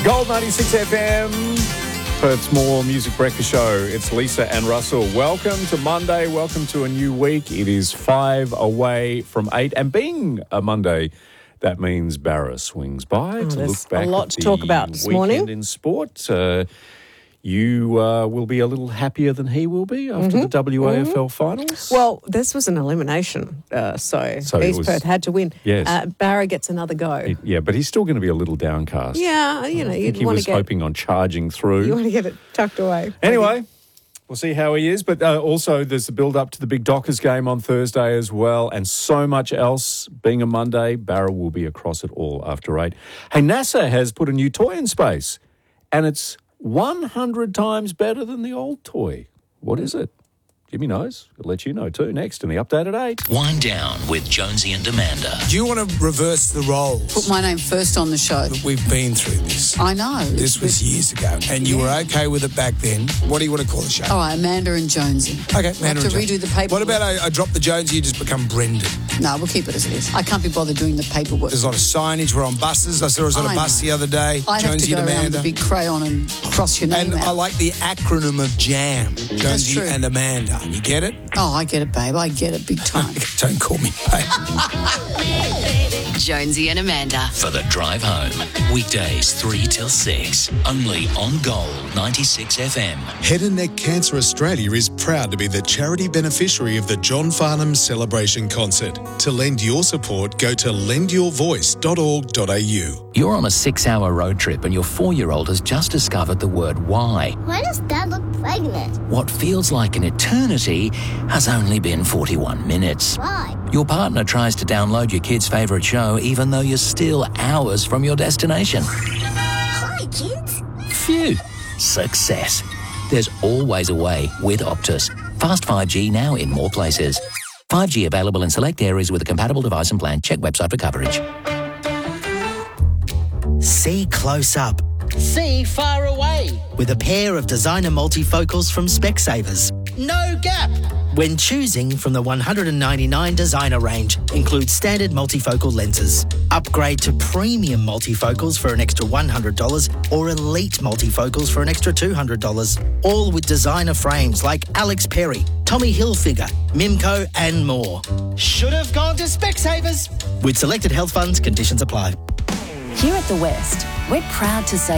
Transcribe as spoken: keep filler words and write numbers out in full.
Gold ninety-six F M, Perth's More Music Breakfast Show. It's Lisa and Russell. Welcome to Monday. Welcome to a new week. It is five away from eight. And being a Monday, that means Barra swings by oh, to look back a lot at to talk the about this weekend morning. in sport. Uh, you uh, will be a little happier than he will be after mm-hmm. the W A F L mm-hmm. finals. Well, this was an elimination, uh, so, So it East was- Perth had to win. Yes. Uh, Barra gets another go. It- yeah, but he's still going to be a little downcast. yeah, you know, I think you'd he want was to get hoping on charging through. you want to get it tucked away. Anyway, we'll see how he is. But uh, also there's the build-up to the big Dockers game on Thursday as well, and so much else. Being a Monday, Barra will be across it all after eight. Hey, NASA has put a new toy in space, and it's one hundred times better than the old toy. What is it? Jimmy knows. I'll let you know too next in the update at eight. Wind Down with Jonesy and Amanda. Do you want to reverse the roles? Put my name first on the show. We've been through this. I know. This was years ago, and you were okay with it back then. What do you want to call the show? All right, Amanda and Jonesy. Okay, Have Amanda to and redo Jonesy. the paperwork. What about I, I drop the Jonesy, you just become Brendan? No, we'll keep it as it is. I can't be bothered doing the paperwork. There's a lot of signage. We're on buses. I saw us on a I bus know. the other day. I have to Jonesy go and around Amanda. with a big crayon and cross your name And out. I like the acronym of JAM. Jonesy true. and Amanda. You get it? Oh, I get it, babe. I get it big time. Don't call me babe. Jonesy and Amanda. For the drive home. Weekdays three till six. Only on Gold ninety-six F M. Head and Neck Cancer Australia is proud to be the charity beneficiary of the John Farnham Celebration Concert. To lend your support, go to lend your voice dot org dot a u. You're on a six-hour road trip and your four-year-old has just discovered the word why. Why does Dad look pregnant? What feels like an eternity has only been forty-one minutes. Why? Your partner tries to download your kid's favourite show even though you're still hours from your destination. Hi, kids. Phew. Success. There's always a way with Optus. Fast five G now in more places. five G available in select areas with a compatible device and plan. Check website for coverage. See close up See far away. with a pair of designer multifocals from Specsavers. No gap. When choosing from the one hundred ninety-nine designer range, includes standard multifocal lenses. Upgrade to premium multifocals for an extra one hundred dollars or elite multifocals for an extra two hundred dollars. All with designer frames like Alex Perry, Tommy Hilfiger, Mimco and more. Should have gone to Specsavers. With selected health funds, conditions apply. Here at The West, we're proud to say